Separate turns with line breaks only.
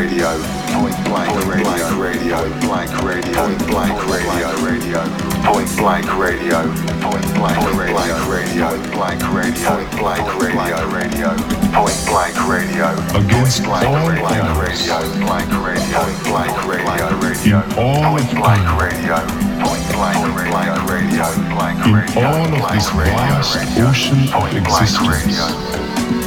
radio, point blank radio, blank radio, point blank radio, point blank radio, point blank radio, blank radio, point blank radio, point blank radio,
against all
odds, blank radio, blank radio, point blank radio, point blank radio, blank radio,
in all of this vast ocean of existence.